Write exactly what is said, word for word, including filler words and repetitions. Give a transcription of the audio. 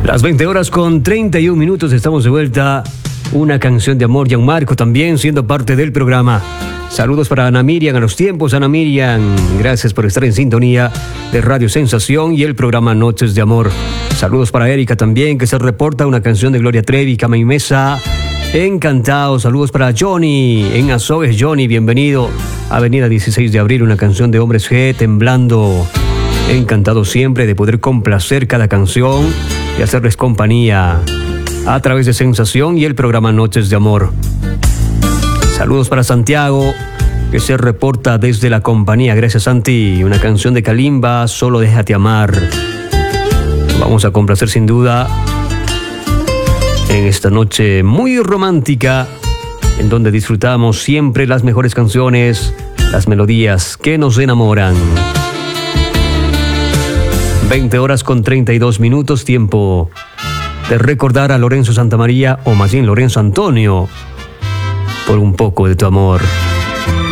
Las veinte horas con treinta y un minutos estamos de vuelta. Una canción de amor, Gianmarco también siendo parte del programa. Saludos para Ana Miriam a los tiempos. Ana Miriam, gracias por estar en sintonía de Radio Sensación y el programa Noches de Amor. Saludos para Erika también, que se reporta una canción de Gloria Trevi, Cama y Mesa. Encantado. Saludos para Johnny en Azogues. Johnny, bienvenido. Avenida dieciséis de abril, una canción de Hombres G, Temblando. Encantado siempre de poder complacer cada canción y hacerles compañía a través de Sensación y el programa Noches de Amor. Saludos para Santiago, que se reporta desde la compañía. Gracias, Santi. Una canción de Kalimba, Solo Déjate Amar. Vamos a complacer sin duda en esta noche muy romántica, en donde disfrutamos siempre las mejores canciones, las melodías que nos enamoran. veinte horas con treinta y dos minutos, tiempo de recordar a Lorenzo Santamaría, o más bien Lorenzo Antonio, por un poco de tu amor.